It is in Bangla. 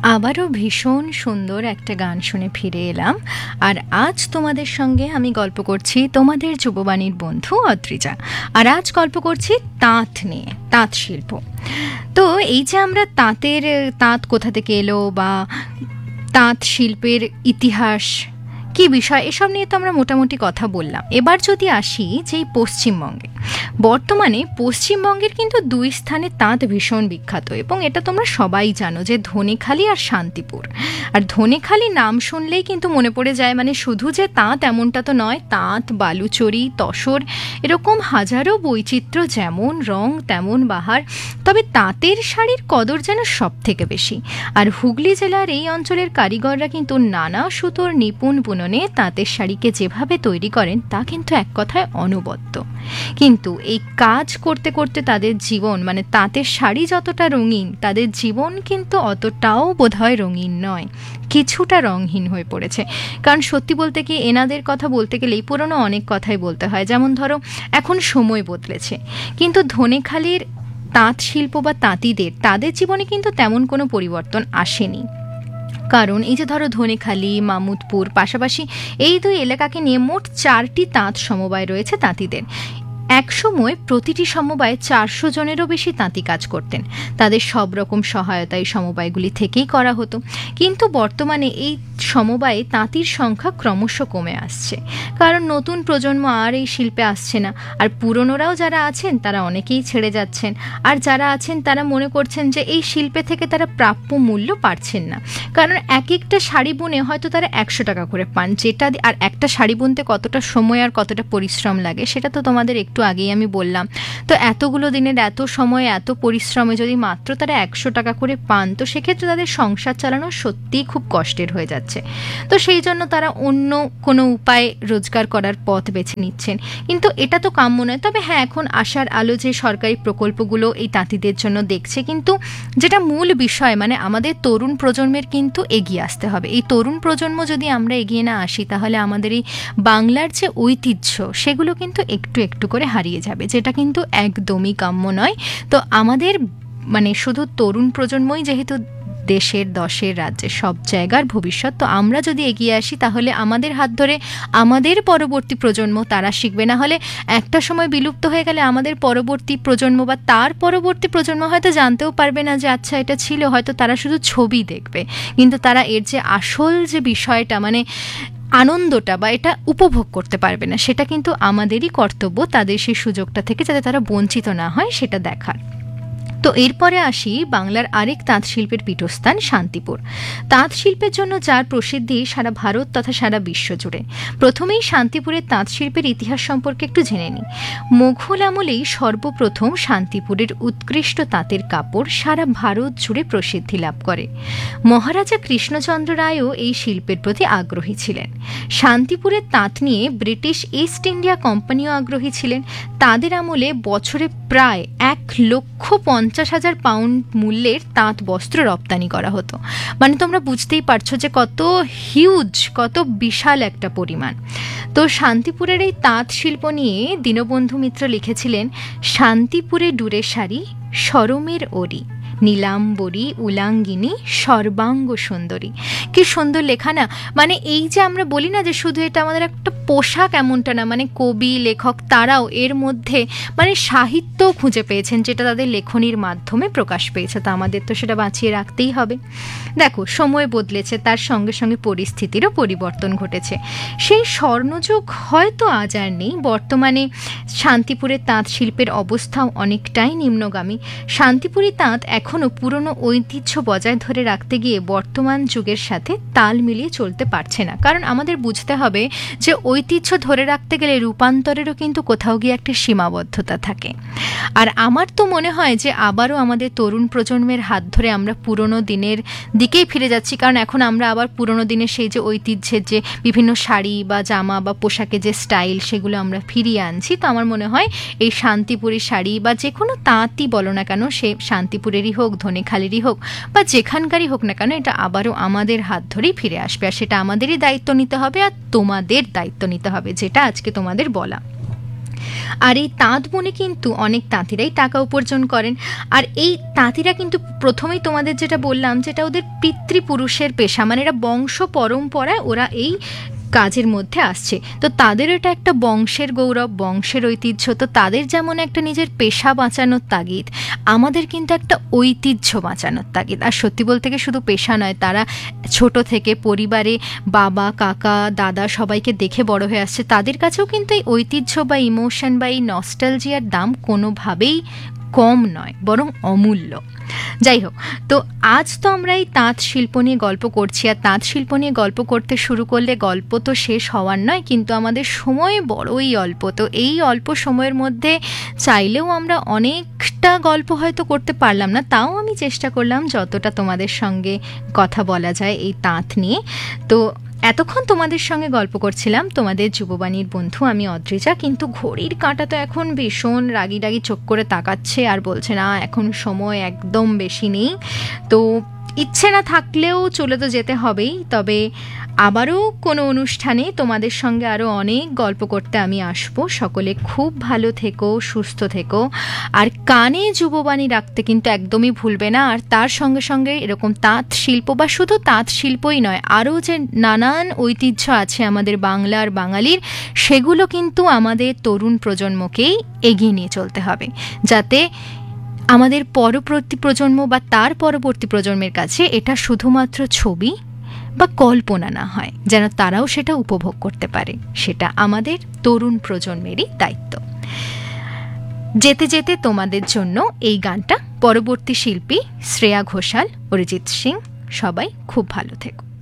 আবারও ভীষণ সুন্দর একটা গান শুনে ফিরে এলাম। আর আজ তোমাদের সঙ্গে আমি গল্প করছি তোমাদের যুববাণীর বন্ধু অদ্রিজা। আর আজ গল্প করছি তাঁত নিয়ে, তাঁত শিল্প। তো এই যে আমরা তাঁত কোথা থেকে এলো বা তাঁত শিল্পের ইতিহাস কি বিষয়, এসব নিয়ে তো আমরা মোটামুটি কথা বললাম। এবার যদি আসি যে পশ্চিমবঙ্গে, বর্তমানে পশ্চিমবঙ্গের কিন্তু দুই স্থানে তাঁত ভীষণ বিখ্যাত, এবং এটা তোমরা সবাই জানো যে ধনেখালি আর শান্তিপুর। আর ধনেখালি নাম শুনলেই কিন্তু মনে পড়ে যায়, মানে শুধু যে তাঁত এমনটা তো নয়, তাঁত, বালুচরি, তসর, এরকম হাজারো বৈচিত্র্য, যেমন রং তেমন বাহার। তবে তাঁতের শাড়ির কদর যেন সব থেকে বেশি। আর হুগলি জেলার এই অঞ্চলের কারিগররা কিন্তু নানা সুতোর নিপুণ বুননে তাঁতের শাড়িকে যেভাবে তৈরি করেন তা কিন্তু এক কথায় অনবদ্য। কিন্তু এই কাজ করতে করতে তাদের জীবন, মানে তাঁতের শাড়ি যতটা রঙিন, তাদের জীবন কিন্তু অতটাও বোধহয় রঙিন নয়, কিছুটা রঙহীন হয়ে পড়েছে। কারণ সত্যি বলতে কি, এনাদের কথা বলতে গেলেই পুরনো অনেক কথাই বলতে হয়। যেমন ধরো, এখন সময় বদলেছে, কিন্তু ধনেখালির তাঁত শিল্প বা তাঁতিদের, তাদের জীবনে কিন্তু তেমন কোনো পরিবর্তন আসেনি। কারণ এই যে ধরো ধনেখালি, মামুদপুর, পাশাপাশি এই দুই এলাকাকে নিয়ে মোট 4টি তাঁত সমবায় রয়েছে তাঁতিদের। একসময় প্রতিটি সমবায়ে 400 জনেরও বেশি তাঁতি কাজ করতেন। তাদের সব রকম সহায়তা এই সমবায়গুলি থেকেই করা হতো। কিন্তু বর্তমানে এই সমবায়ে তাঁতির সংখ্যা ক্রমশ কমে আসছে, কারণ নতুন প্রজন্ম আর এই শিল্পে আসছে না। আর পুরনোরাও যারা আছেন তারা অনেকেই ছেড়ে যাচ্ছেন, আর যারা আছেন তারা মনে করছেন যে এই শিল্পে থেকে তারা প্রাপ্য মূল্য পাচ্ছেন না। কারণ এক একটা শাড়ি বুনে হয়তো তারা 100 টাকা করে পান, যেটা আর একটা শাড়ি বুনতে কতটা সময় আর কতটা পরিশ্রম লাগে সেটা তো তোমাদের একটু আগেই আমি বললাম। তো এতগুলো দিনের এত সময় এত পরিশ্রমে যদি মাত্র তারা 100 টাকা করে পান, তো সেক্ষেত্রে তাদের সংসার চালানো সত্যিই খুব কষ্টের হয়ে যাচ্ছে। তো সেই জন্য তারা অন্য কোনো উপায় রোজগার করার পথ বেছে নিচ্ছেন। কিন্তু এটা তো কাম্য নয়। তবে হ্যাঁ, এখন আশার আলো যে সরকারি প্রকল্পগুলো এই তাঁতিদের জন্য দেখছে, কিন্তু যেটা মূল বিষয়, মানে আমাদের তরুণ প্রজন্মের কিন্তু এগিয়ে আসতে হবে। এই তরুণ প্রজন্ম যদি আমরা এগিয়ে না আসি, তাহলে আমাদের এই বাংলার যে ঐতিহ্য সেগুলো কিন্তু একটু একটু করে হারিয়ে যাবে, যেটা কিন্তু একদমই কাম্য নয়। তো আমাদের মানে শুধু তরুণ প্রজন্মই যেহেতু দেশের, দশের, রাজ্যের সব জায়গার ভবিষ্যৎ, তো আমরা যদি এগিয়ে আসি তাহলে আমাদের হাত ধরে আমাদের পরবর্তী প্রজন্ম তারা শিখবে। না হলে একটা সময় বিলুপ্ত হয়ে গেলে আমাদের পরবর্তী প্রজন্ম বা তার পরবর্তী প্রজন্ম হয়তো জানতেও পারবে না যে আচ্ছা এটা ছিল, হয়তো তারা শুধু ছবি দেখবে, কিন্তু তারা এর যে আসল যে বিষয়টা, মানে আনন্দটা বা এটা উপভোগ করতে পারবে না। সেটা কিন্তু আমাদেরই কর্তব্য তাদের সেই সুযোগটা থেকে যাতে তারা বঞ্চিত না হয় সেটা দেখার। তো এরপরে আসি বাংলার আরেক তাঁত শিল্পের পীঠস্থান শান্তিপুর। তাঁত শিল্পের জন্য যার প্রসিদ্ধি সারা ভারত তথা সারা বিশ্ব জুড়ে। প্রথমেই শান্তিপুরের তাঁত শিল্পের ইতিহাস সম্পর্কে একটু জেনে নিই। মুঘল আমলেই সর্বপ্রথম শান্তিপুরের উৎকৃষ্ট তাঁতের কাপড় সারা ভারত জুড়ে প্রসিদ্ধি লাভ করে। মহারাজা কৃষ্ণচন্দ্র রায়ও এই শিল্পের প্রতি আগ্রহী ছিলেন। শান্তিপুরের তাঁত নিয়ে ব্রিটিশ ইস্ট ইন্ডিয়া কোম্পানিও আগ্রহী ছিলেন। তাদের আমলে বছরে প্রায় 1,50,000 পাউন্ড মূল্যের তাঁত বস্ত্র রপ্তানি করা হতো। মানে তোমরা বুঝতেই পারছো যে কত হিউজ, কত বিশাল একটা পরিমাণ। তো শান্তিপুরের এই তাঁত শিল্প নিয়ে দীনবন্ধু মিত্র লিখেছিলেন, শান্তিপুরে ডুরে শাড়ি সরমের ওরি, নীলাম্বরী উলাঙ্গিনী সর্বাঙ্গ সুন্দরী। কি সুন্দর লেখা না! মানে এই যে আমরা বলি না যে শুধু এটা আমাদের একটা পোশাক, এমনটা না, মানে কবি লেখক তারাও এর মধ্যে মানে সাহিত্য খুঁজে পেয়েছেন, যেটা তাদের লেখনীর মাধ্যমে প্রকাশ পেয়েছে। তা আমাদের তো সেটা বাঁচিয়ে রাখতেই হবে। দেখো, সময় বদলেছে, তার সঙ্গে সঙ্গে পরিস্থিতিরও পরিবর্তন ঘটেছে। সেই স্বর্ণযুগ হয়তো আজ আর নেই। বর্তমানে শান্তিপুরের তাঁত শিল্পের অবস্থাও অনেকটাই নিম্নগামী। শান্তিপুরি তাঁত এখনও পুরনো ঐতিহ্য বজায় ধরে রাখতে গিয়ে বর্তমান যুগের সাথে তাল মিলিয়ে চলতে পারছে না। কারণ আমাদের বুঝতে হবে যে ঐতিহ্য ধরে রাখতে গেলে রূপান্তরেরও কিন্তু কোথাও গিয়ে একটা সীমাবদ্ধতা থাকে। আর আমার তো মনে হয় যে আবারও আমাদের তরুণ প্রজন্মের হাত ধরে আমরা পুরনো দিনের দিকেই ফিরে যাচ্ছি। কারণ এখন আমরা আবার পুরনো দিনের সেই যে ঐতিহ্যের যে বিভিন্ন শাড়ি বা জামা বা পোশাকের যে স্টাইল, সেগুলো আমরা ফিরিয়ে আনছি। তো আমার মনে হয় এই শান্তিপুরি শাড়ি বা যে কোনো তাঁতই বলো না কেন, সে শান্তিপুরেরই হোক, ধনেখালিরই হোক বা যেখানকারই হোক না কেন, এটা আবারও আমাদের হাত ধরেই ফিরে আসবে। আর সেটা আমাদেরই দায়িত্ব নিতে হবে, আর তোমাদের দায়িত্ব নিতে হবে, যেটা আজকে তোমাদের বলা। আর এই তাঁত বুনে কিন্তু অনেক তাঁতিরাই টাকা উপার্জন করেন। আর এই তাঁতিরা কিন্তু প্রথমেই তোমাদের যেটা বললাম, যেটা ওদের পিতৃপুরুষের পেশা, মানে এরা বংশ পরম্পরায় ওরা এই কাজের মধ্যে আসছে, তো তাদের এটা একটা বংশের গৌরব, বংশের ঐতিহ্য। তো তাদের যেমন একটা নিজের পেশা বাঁচানোর তাগিদ, আমাদের কিন্তু একটা ঐতিহ্য বাঁচানোর তাগিদ। আর সত্যি বলতে গিয়ে শুধু পেশা নয়, তারা ছোট থেকে পরিবারে বাবা কাকা দাদা সবাইকে দেখে বড় হয়ে আসছে, তাদের কাছেও কিন্তু এই ঐতিহ্য বা ইমোশন বা এই নস্টালজিয়ার দাম কোনোভাবেই কম নয়, বরং অমূল্য। যাই হোক, তো আজ তো আমরা এই তাঁত শিল্প নিয়ে গল্প করছি, আর তাঁত শিল্প নিয়ে গল্প করতে শুরু করলে গল্প তো শেষ হওয়ার নয়, কিন্তু আমাদের সময় বড়ই অল্প। তো এই অল্প সময়ের মধ্যে চাইলেও আমরা অনেকটা গল্প হয়তো করতে পারলাম না, তাও আমি চেষ্টা করলাম যতটা তোমাদের সঙ্গে কথা বলা যায় এই তাঁত নিয়ে। তো এতক্ষণ তোমাদের সঙ্গে গল্প করছিলাম তোমাদের যুববাণীর বন্ধু আমি অদ্রিজা, কিন্তু ঘড়ির কাঁটা তো এখন ভীষণ রাগি রাগি চোখ করে তাকাচ্ছে আর বলছে না এখন সময় একদম বেশি নেই। তো ইচ্ছে না থাকলেও চলে তো যেতে হবেই, তবে আবারও কোনো অনুষ্ঠানে তোমাদের সঙ্গে আরও অনেক গল্প করতে আমি আসবো। সকলে খুব ভালো থেকো, সুস্থ থেকো, আর কানে যুববাণী রাখতে কিন্তু একদমই ভুলবে না। আর তার সঙ্গে সঙ্গে এরকম তাঁত শিল্প, বা শুধু তাঁত শিল্পই নয়, আরও যে নানান ঐতিহ্য আছে আমাদের বাংলার বাঙালির, সেগুলো কিন্তু আমাদের তরুণ প্রজন্মকেই এগিয়ে নিয়ে চলতে হবে, যাতে আমাদের পরবর্তী প্রজন্ম বা তার পরবর্তী প্রজন্মের কাছে এটা শুধুমাত্র ছবি বা কল্পনা না হয়, যেন তারাও সেটা উপভোগ করতে পারে। সেটা আমাদের তরুণ প্রজন্মেরই দায়িত্ব। যেতে যেতে তোমাদের জন্য এই গানটা, পরবর্তী শিল্পী শ্রেয়া ঘোষাল, অরিজিৎ সিং, সবাই খুব ভালো থেকো।